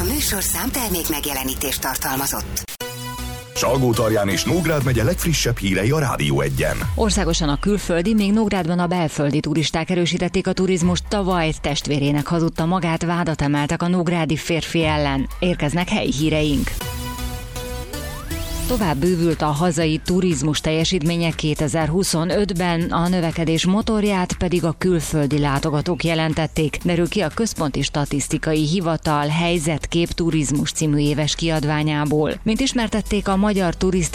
műsorszám termék megjelenítést tartalmazott. Salgótarján és Nógrád megye legfrissebb hírei a Rádió 1-en. Országosan a külföldi, még Nógrádban a belföldi turisták erősítették a turizmust. Tavaly testvérének hazudta magát, vádat emeltek a nógrádi férfi ellen. Érkeznek helyi híreink. Tovább bővült a hazai turizmus teljesítménye 2025-ben, a növekedés motorját pedig a külföldi látogatók jelentették, derül ki a Központi Statisztikai Hivatal Helyzetkép Turizmus című éves kiadványából. Mint ismertették, a magyar turisztikai